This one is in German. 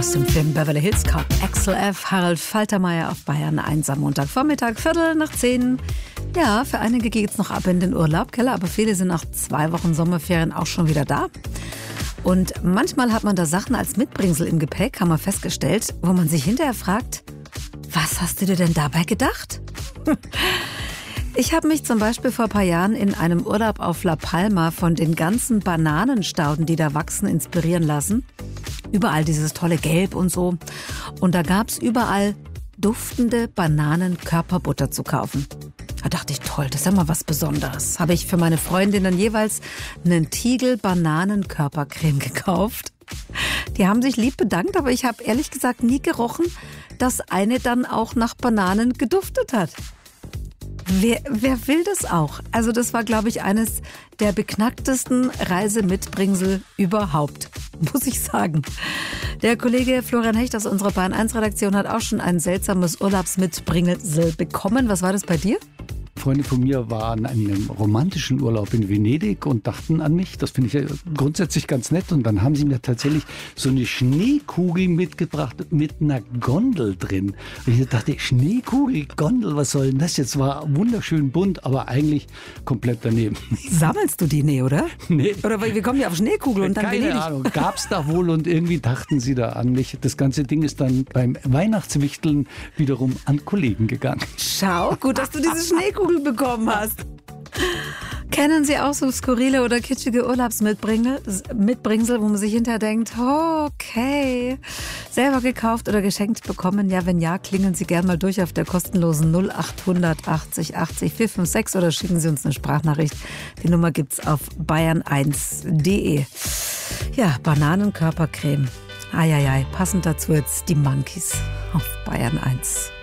aus dem Film Beverly Hills Cop. Axel F., Harald Faltermeier auf Bayern 1 am Montagvormittag, 9:15. Ja, für einige geht es noch ab in den Urlaub, gell? Aber viele sind nach 2 Wochen Sommerferien auch schon wieder da. Und manchmal hat man da Sachen als Mitbringsel im Gepäck, haben wir festgestellt, wo man sich hinterher fragt, was hast du dir denn dabei gedacht? Ich habe mich zum Beispiel vor ein paar Jahren in einem Urlaub auf La Palma von den ganzen Bananenstauden, die da wachsen, inspirieren lassen. Überall dieses tolle Gelb und so. Und da gab es überall duftende Bananenkörperbutter zu kaufen. Da dachte ich, toll, das ist ja mal was Besonderes. Habe ich für meine Freundinnen jeweils einen Tiegel Bananenkörpercreme gekauft. Die haben sich lieb bedankt, aber ich habe ehrlich gesagt nie gerochen, dass eine dann auch nach Bananen geduftet hat. Wer will das auch? Also das war, glaube ich, eines der beknacktesten Reisemitbringsel überhaupt, muss ich sagen. Der Kollege Florian Hecht aus unserer Bayern 1 Redaktion hat auch schon ein seltsames Urlaubsmitbringsel bekommen. Was war das bei dir? Freunde von mir waren an einem romantischen Urlaub in Venedig und dachten an mich. Das finde ich ja grundsätzlich ganz nett. Und dann haben sie mir tatsächlich so eine Schneekugel mitgebracht mit einer Gondel drin. Und ich dachte, Schneekugel, Gondel, was soll denn das jetzt? War wunderschön bunt, aber eigentlich komplett daneben. Sammelst du die? Nee, oder? Nee. Oder wir kommen ja auf Schneekugel und dann Venedig. Keine Ahnung, gab es da wohl und irgendwie dachten sie da an mich. Das ganze Ding ist dann beim Weihnachtswichteln wiederum an Kollegen gegangen. Schau, gut, dass du diese Schneekugel bekommen hast. Kennen Sie auch so skurrile oder kitschige Urlaubsmitbringsel, wo man sich hinterher denkt, oh, okay, selber gekauft oder geschenkt bekommen? Ja, wenn ja, klingeln Sie gerne mal durch auf der kostenlosen 0800 80 80 456 oder schicken Sie uns eine Sprachnachricht. Die Nummer gibt's auf bayern1.de. Ja, Bananenkörpercreme. Eieiei, passend dazu jetzt die Monkeys auf Bayern 1.